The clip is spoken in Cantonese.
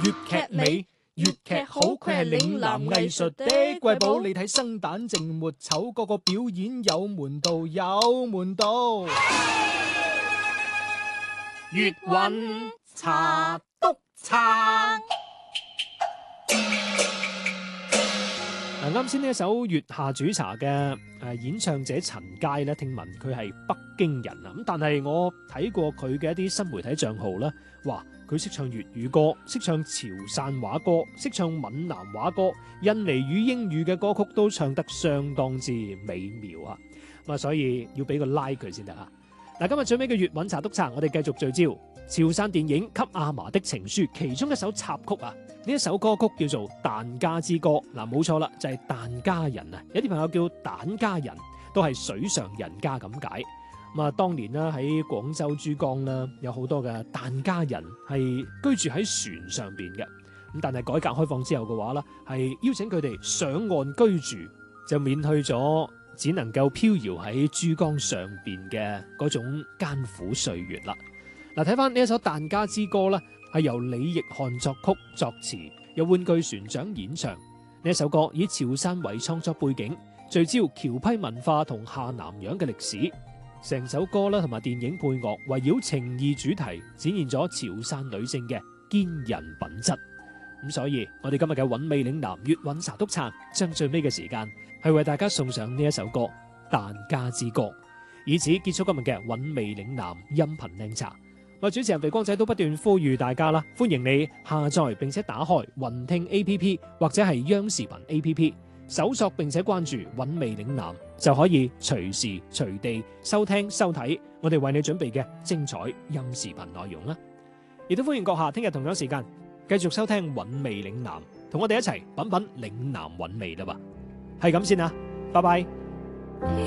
粵劇美，粵劇好，佢係嶺南藝術的瑰寶。你睇生旦淨末丑，個個表演有門道，有門道。粵韻茶篤撐。啱先呢一首《月下煮茶》嘅演唱者陳佳咧，聽聞佢係北京人啊，咁但係我睇過佢嘅一啲新媒體賬號啦，話佢識唱粵語歌，識唱潮汕話歌，識唱閩南話歌，印尼語、英語嘅歌曲都唱得相當之美妙啊！咁啊，所以要俾個 like 佢先得啊！嗱，今日最尾嘅粵韻茶篤撐，我哋繼續聚焦潮汕電影《給阿嫲的情書》其中一首插曲啊！呢一首歌曲叫做《疍家之歌》，嗱，冇錯啦，就係疍家人啊！有啲朋友叫疍家人，都係水上人家咁解。咁啊，當年啦喺廣州珠江啦，有好多嘅疍家人係居住喺船上邊嘅。咁但係改革開放之後嘅話啦，係邀請佢哋上岸居住，就免去咗只能夠飄搖喺珠江上邊嘅嗰種艱苦歲月啦。嗱，睇翻呢一首《疍家之歌》啦，係由李奕漢作曲作詞，由玩具船長演唱。呢一首歌以潮汕為創作背景，聚焦僑批文化同下南洋嘅歷史。成首歌啦同埋電影配樂圍繞情義主題，展現咗潮汕女性嘅堅韌品質。咁所以我哋今日嘅韻味嶺南粵韻茶篤撐，將最尾嘅時間係為大家送上呢一首歌《疍家之歌》，以此結束今日嘅韻味嶺南音頻靚茶。我主持人肥光仔都不斷呼籲大家啦，歡迎你下載並且打開雲聽 A.P.P 或者係央視頻 A.P.P， 搜索並且關注韻味嶺南，就可以隨時隨地收聽收睇我哋為你準備嘅精彩音視頻內容啦。亦都歡迎閣下聽日同樣時間繼續收聽韻味嶺南，同我哋一齊品品嶺南韻味啦噃。係咁先啦，拜拜。